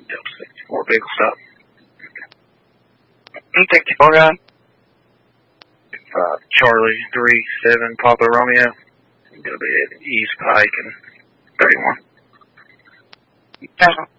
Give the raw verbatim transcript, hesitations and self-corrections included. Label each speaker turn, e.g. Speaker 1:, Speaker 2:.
Speaker 1: Delta sixty-four, vehicle stop.
Speaker 2: sixty-four, guy.
Speaker 1: Uh, Charlie three seven Papa Romeo. Gonna be at East Pike and thirty-one.
Speaker 2: Yeah.